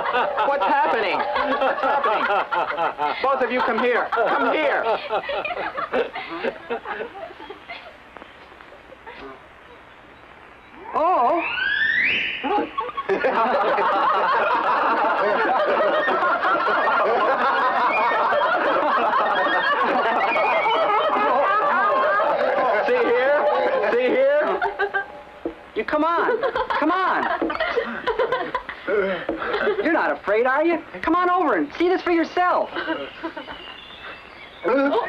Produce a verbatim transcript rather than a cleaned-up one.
What's happening? What's happening? Both of you come here. Come here. Oh. See here? See here? You come on. Come on. You're not afraid, are you? Come on over and see this for yourself.